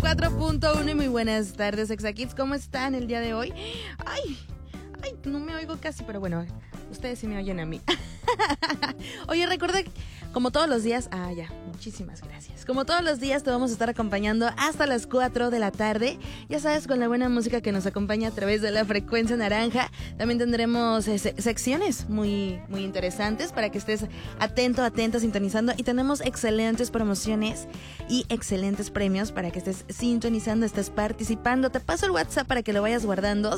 104.1 y muy buenas tardes, Exakids. ¿Cómo están el día de hoy? Ay, no me oigo casi, pero bueno, ustedes sí me oyen a mí. Oye, recuerda, como todos los días, muchísimas gracias. Como todos los días te vamos a estar acompañando hasta las 4 de la tarde. Ya sabes, con la buena música que nos acompaña a través de la frecuencia naranja. También tendremos secciones muy interesantes para que estés atenta, sintonizando. Y tenemos excelentes promociones y excelentes premios para que estés sintonizando, estés participando. Te paso el WhatsApp para que lo vayas guardando: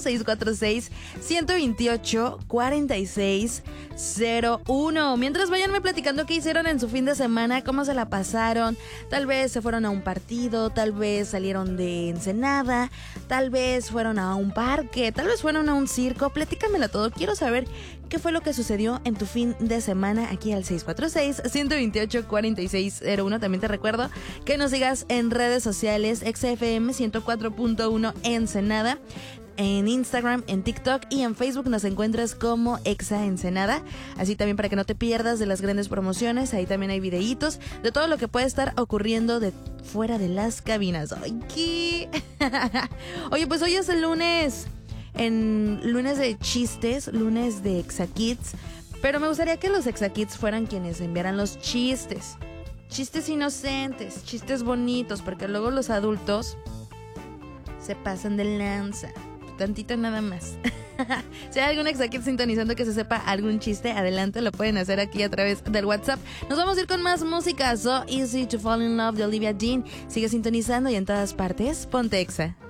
646-128-4601. Mientras vayanme platicando qué hicieron en su fin de semana, cómo se la pasaron. Tal vez se fueron a un partido, tal vez salieron de Ensenada, tal vez fueron a un parque, tal vez fueron a un circo. Platícamelo todo. Quiero saber qué fue lo que sucedió en tu fin de semana aquí al 646-128-4601. También te recuerdo que nos sigas en redes sociales: XFM 104.1 Ensenada. En Instagram, en TikTok y en Facebook nos encuentras como Exa Ensenada. Así también para que no te pierdas de las grandes promociones. Ahí también hay videitos de todo lo que puede estar ocurriendo de fuera de las cabinas. ¡Ay, qué! Oye, pues hoy es el lunes. Lunes de chistes, lunes de Exakids. Pero me gustaría que los Exakids fueran quienes enviaran los chistes. Chistes inocentes, chistes bonitos, porque luego los adultos se pasan de lanza. Tantito nada más. Si hay algún Exakid sintonizando que se sepa algún chiste, adelante, lo pueden hacer aquí a través del WhatsApp. Nos vamos a ir con más música. So Easy to Fall in Love de Olivia Dean. Sigue sintonizando y en todas partes, ponte Exa.